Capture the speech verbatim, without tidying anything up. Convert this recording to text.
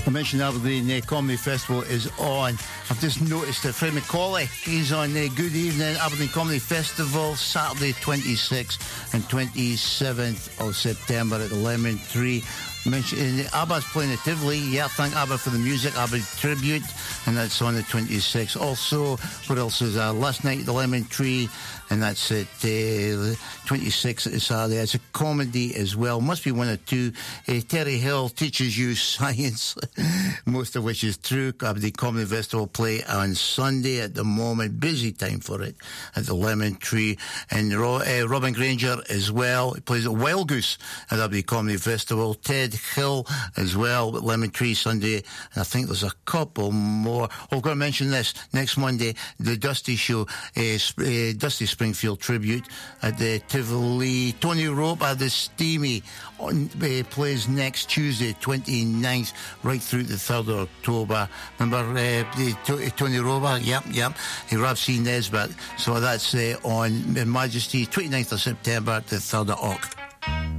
I mentioned Aberdeen uh, Comedy Festival is on. I've just noticed that Fred Macaulay, he's on uh, Good Evening Aberdeen Comedy Festival, Saturday twenty-sixth and twenty-seventh of September at the Lemon Tree. Mention, uh, ABBA's playing at Tivoli. Yeah, thank ABBA for the music, ABBA Tribute, and that's on the twenty-sixth. Also, what else is uh, last night at the Lemon Tree, and that's at uh, twenty-sixth at Saturday. It's a comedy as well. Must be one or two. Uh, Terry Hill teaches you science, most of which is true. Aberdeen Comedy Festival play on Sunday at the moment. Busy time for it at the Lemon Tree. And Ro- uh, Robin Granger as well. He plays at Wild Goose at Aberdeen Comedy Festival. Ted Hill as well at Lemon Tree Sunday. And I think there's a couple more. Oh, I've got to mention this. Next Monday, the Dusty Show, uh, uh, Dusty Springfield Tribute at the Tivoli. Tony Ropa, the Steamy, on, uh, plays next Tuesday, twenty-ninth, right through the third of October. Remember uh, the, Tony Ropa? Yep, yep. Rav C. Nesbitt. So that's uh, on Her Majesty, twenty-ninth of September to third of October.